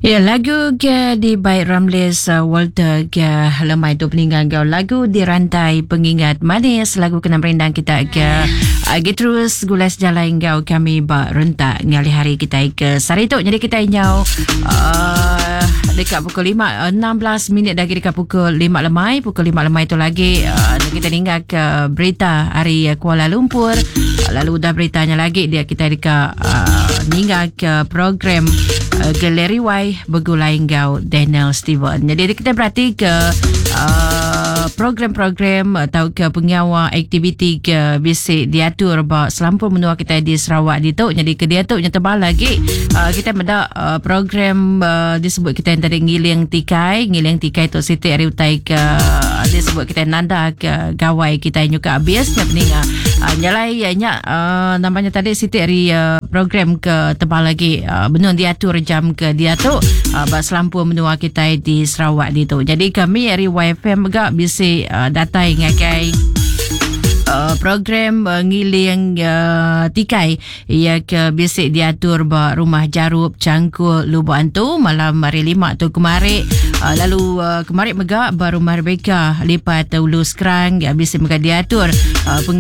Ya, lagu di Baik Ramlis Walter lemai tu peninggal kau lagu dirantai pengingat manis lagu kena merindang kita terus gulas jalan kau kami bak rentak ngali hari kita ke sari tu jadi kita nyau dekat pukul 16 minit lagi dekat pukul 5 lemai tu lagi kita tinggal ke berita hari Kuala Lumpur lalu dah beritanya lagi dia kita dekat tinggal ke program Galeri Y bergulai engkau Daniel Steven. Jadi kita berarti ke program-program atau ke pengawal aktiviti ke bisik diatur bahawa selampur menua kita di Sarawak di tu. Jadi ke dia tu yang tebal lagi kita ada program disebut kita yang tadi ngiling tikai tu Siti Ari Utai ke disebut kita nanda ke gawai kita yang juga habis nyalai namanya tadi Siti Ari program ke tebal lagi benar diatur jam ke dia tu selampur menua kita di Sarawak di tu. Jadi kami dari YFM juga bisa data ngakai program ngiling tikai ia ke bisik diatur ba rumah Jarup Cangkul Lubuan tu malam hari 5 tu kemarin lalu kemarin mega ba rumah Rebecca lipat Ulus Kerang bisik mega diatur